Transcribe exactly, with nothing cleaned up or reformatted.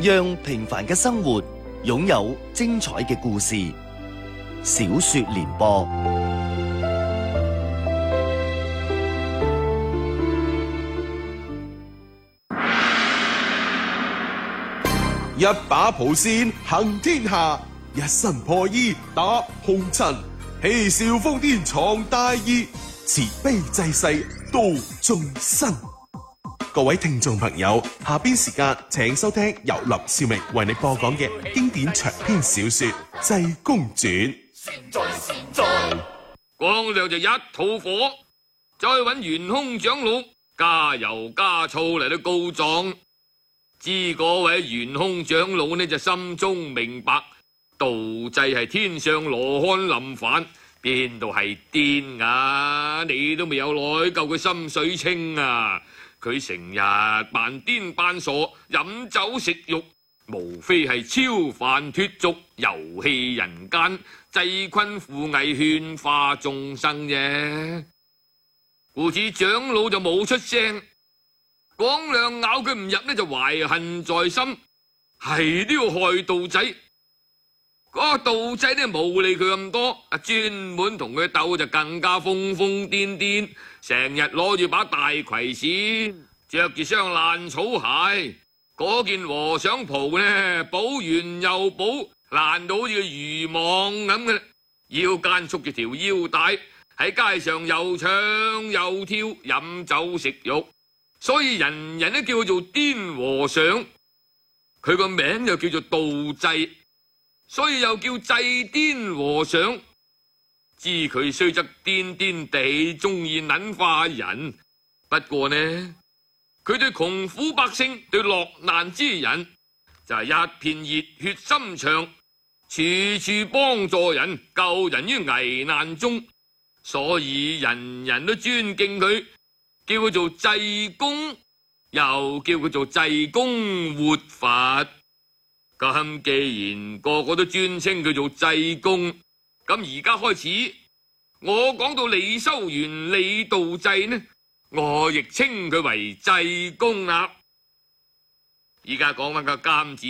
讓平凡嘅生活擁有精彩嘅故事。小說聯播， 一把蒲扇行天下，一身破衣打紅塵，嬉笑瘋癲闖大義，慈悲濟世度眾生。各位聽眾朋友，下邊時間請收聽由林少明為你播講嘅經典長篇小說《濟公傳》。 善哉善哉，光亮就一肚火，再揾元兇長老加油加醋嚟到告狀。知嗰位元兇長老呢就心中明白，道濟係天上羅漢臨凡，邊度係癲啊？你都未有耐救佢心水清啊！佢成日扮癲扮傻，飲酒食肉，無非係超凡脫俗，遊戲人間，濟困扶危，勸化眾生啫。故此長老就冇出聲。廣亮咬佢唔入呢，就懷恨在心，係都要害道仔。嗰個道仔呢冇理佢咁多，啊專門同佢鬥就更加瘋瘋癲癲，成日攞住把大葵扇，着住雙爛草鞋，嗰件和尚袍呢補完又補，爛到好似個漁網咁嘅，腰間束住條腰帶，喺街上又唱又跳，飲酒食肉，所以人人都叫佢做癲和尚。佢個名又叫做道濟，所以又叫濟癲和尚。知佢雖則癲癲地，中意捻化人，不過呢，佢對窮苦百姓，對落難之人，就係一片熱血心腸，處處幫助人，救人於危難中，所以人人都尊敬佢，叫佢做濟公，又叫佢做濟公活佛。咁既然個個都尊稱佢做濟公，咁而家開始，我講到李修緣、李道濟呢，我亦稱佢為濟公啦。而家講翻個監字